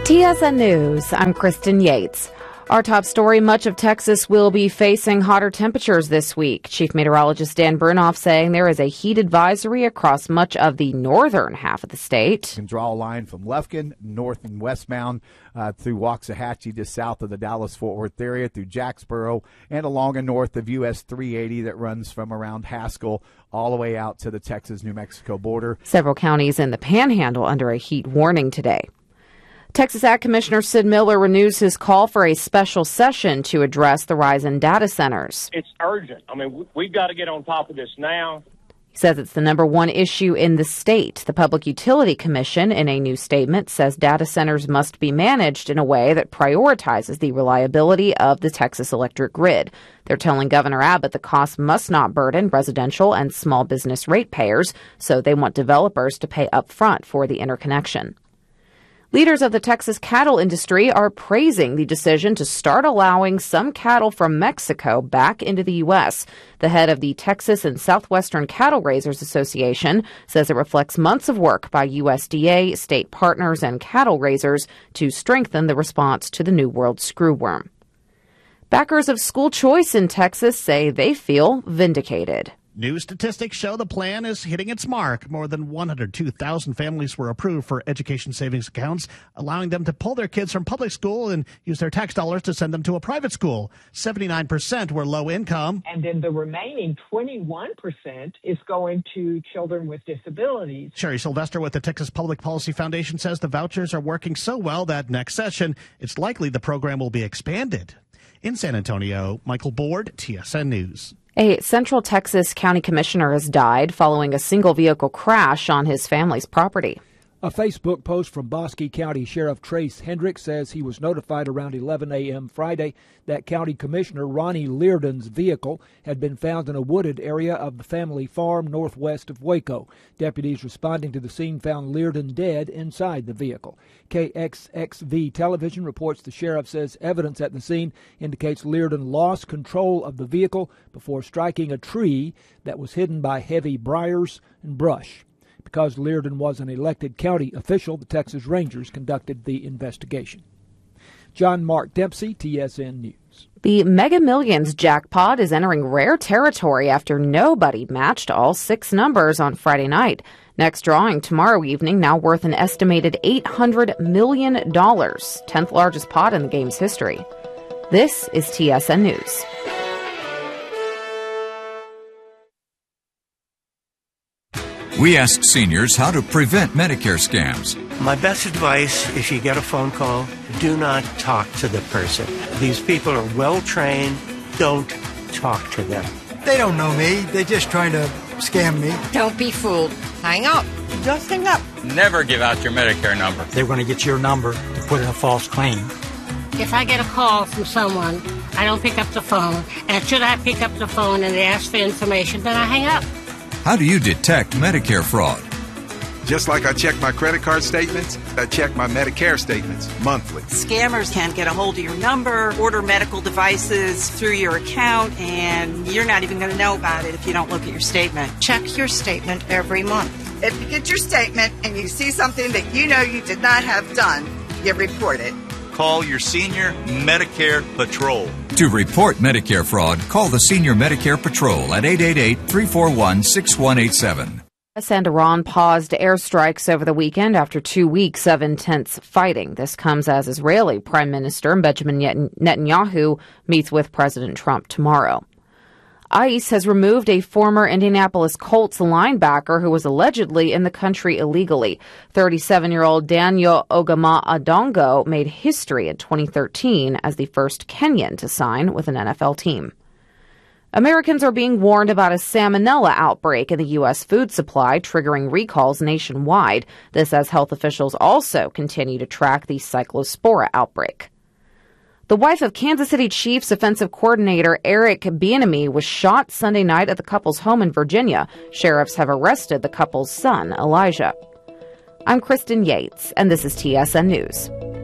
TSN News, I'm Kristen Yates. Our top story, much of Texas will be facing hotter temperatures this week. Chief Meteorologist Dan Brunoff saying there is a heat advisory across much of the northern half of the state. You can draw a line from Lufkin, north and westbound, through Waxahachie, just south of the Dallas-Fort Worth area, through Jacksboro, and along and north of US 380 that runs from around Haskell all the way out to the Texas-New Mexico border. Several counties in the Panhandle under a heat warning today. Texas Ag Commissioner Sid Miller renews his call for a special session to address the rise in data centers. It's urgent. I mean, we've got to get on top of this now. He says it's the number one issue in the state. The Public Utility Commission, in a new statement, says data centers must be managed in a way that prioritizes the reliability of the Texas electric grid. They're telling Governor Abbott the cost must not burden residential and small business ratepayers, so they want developers to pay up front for the interconnection. Leaders of the Texas cattle industry are praising the decision to start allowing some cattle from Mexico back into the U.S. The head of the Texas and Southwestern Cattle Raisers Association says it reflects months of work by USDA, state partners, and cattle raisers to strengthen the response to the New World screwworm. Backers of school choice in Texas say they feel vindicated. New statistics show the plan is hitting its mark. More than 102,000 families were approved for education savings accounts, allowing them to pull their kids from public school and use their tax dollars to send them to a private school. 79% were low income. And then the remaining 21% is going to children with disabilities. Sherry Sylvester with the Texas Public Policy Foundation says the vouchers are working so well that next session, it's likely the program will be expanded. In San Antonio, Michael Board, TSN News. A Central Texas County Commissioner has died following a single-vehicle crash on his family's property. A Facebook post from Bosque County Sheriff Trace Hendricks says he was notified around 11 a.m. Friday that County Commissioner Ronnie Leardon's vehicle had been found in a wooded area of the family farm northwest of Waco. Deputies responding to the scene found Leardon dead inside the vehicle. KXXV television reports the sheriff says evidence at the scene indicates Leardon lost control of the vehicle before striking a tree that was hidden by heavy briars and brush. Because Leardon was an elected county official, the Texas Rangers conducted the investigation. John Mark Dempsey, TSN News. The Mega Millions jackpot is entering rare territory after nobody matched all 6 numbers on Friday night. Next drawing tomorrow evening, now worth an estimated $800 million, 10th largest pot in the game's history. This is TSN News. We asked seniors how to prevent Medicare scams. My best advice, if you get a phone call, do not talk to the person. These people are well trained. Don't talk to them. They don't know me. They're just trying to scam me. Don't be fooled. Hang up. Just hang up. Never give out your Medicare number. They're going to get your number to put in a false claim. If I get a call from someone, I don't pick up the phone. And should I pick up the phone and they ask for information, then I hang up. How do you detect Medicare fraud? Just like I check my credit card statements, I check my Medicare statements monthly. Scammers can get a hold of your number, order medical devices through your account, and you're not even going to know about it if you don't look at your statement. Check your statement every month. If you get your statement and you see something that you know you did not have done, you report it. Call your Senior Medicare Patrol. To report Medicare fraud, call the Senior Medicare Patrol at 888-341-6187. And Iran paused airstrikes over the weekend after 2 weeks of intense fighting. This comes as Israeli Prime Minister Benjamin Netanyahu meets with President Trump tomorrow. ICE has removed a former Indianapolis Colts linebacker who was allegedly in the country illegally. 37-year-old Daniel Ogama Adongo made history in 2013 as the first Kenyan to sign with an NFL team. Americans are being warned about a salmonella outbreak in the U.S. food supply, triggering recalls nationwide. This as health officials also continue to track the Cyclospora outbreak. The wife of Kansas City Chiefs offensive coordinator Eric Bieniemy was shot Sunday night at the couple's home in Virginia. Sheriffs have arrested the couple's son, Elijah. I'm Kristen Yates, and this is TSN News.